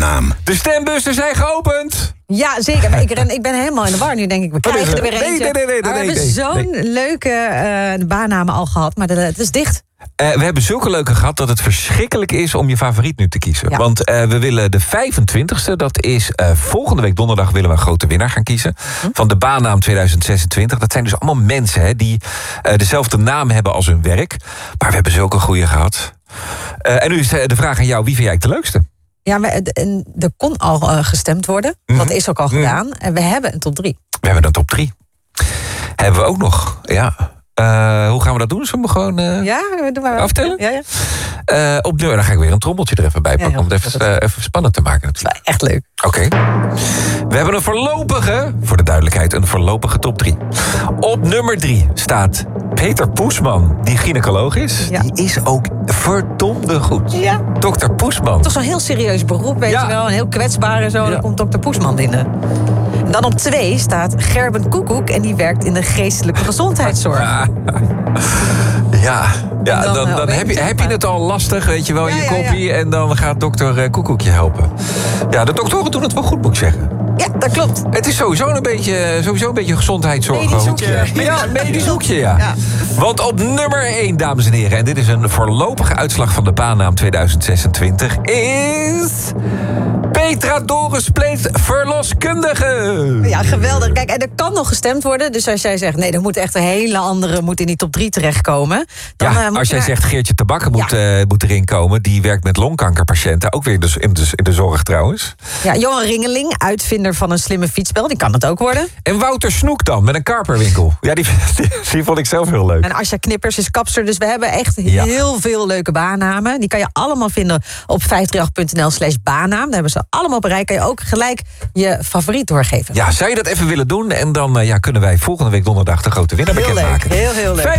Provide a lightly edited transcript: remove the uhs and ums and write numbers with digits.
baanaam. De stembussen zijn geopend. Ja, zeker. Maar ik ben helemaal in de war. Nu denk ik, we krijgen er weer eentje. Nee. We hebben zo'n leuke baannamen al gehad, maar het is dicht. We hebben zulke leuke gehad dat het verschrikkelijk is om je favoriet nu te kiezen. Ja. Want we willen de 25e, dat is volgende week donderdag, willen we een grote winnaar gaan kiezen. Van de baannaam 2026. Dat zijn dus allemaal mensen die dezelfde naam hebben als hun werk. Maar we hebben zulke goeie gehad. En nu is de vraag aan jou, wie vind jij de leukste? Ja, er kon al gestemd worden. Dat is ook al gedaan. En we hebben een top 3. We hebben een top 3. Hebben we ook nog, ja. Hoe gaan we dat doen? Zullen we gewoon doe maar aftellen? Ja. Op nummer, dan ga ik weer een trommeltje er even bij pakken. Om het even spannend te maken. Dat is echt leuk. Oké. We hebben een voorlopige, voor de duidelijkheid, een voorlopige top 3. Op nummer 3 staat Peter Poesman, die gynaecoloog is. Ja. Die is ook verdomde goed. Ja. Dokter Poesman. Toch zo'n heel serieus beroep, weet je wel. En heel kwetsbaar en zo. Ja. Dan komt dokter Poesman binnen. En dan op 2 staat Gerben Koekoek. En die werkt in de geestelijke gezondheidszorg. Ja, dan heb je het al lastig, weet je wel, Ja, je ja, kopie. ja. En dan gaat dokter Koekoek je helpen. Ja, de doktoren doen het wel goed, moet ik zeggen. Ja, dat klopt. Het is sowieso een beetje een gezondheidszorg. Medisch hoekje. Ja, medisch hoekje, ja. Ja. Want op nummer 1, dames en heren, en dit is een voorlopige uitslag van de baannaam 2026, is Petra Doris Pleet, verloskundige. Ja, geweldig. Kijk, en er kan nog gestemd worden. Dus als jij zegt, nee, er moet echt een hele andere moet in die top 3 terechtkomen. Dan, Ja, als jij zegt Geertje Tabakken moet erin komen, die werkt met longkankerpatiënten, ook weer in de zorg trouwens. Ja, Johan Ringeling, uitvinder van een slimme fietsbel, die kan het ook worden. En Wouter Snoek dan, met een karperwinkel. Ja, die vond ik zelf heel leuk. En Asja Knippers is kapster. Dus we hebben echt heel veel leuke baannamen. Die kan je allemaal vinden op 538.nl/baannaam. Daar hebben ze allemaal op een rij. Kan je ook gelijk je favoriet doorgeven. Ja, zou je dat even willen doen? En dan kunnen wij volgende week donderdag de grote winnaar bekendmaken. Heel leuk.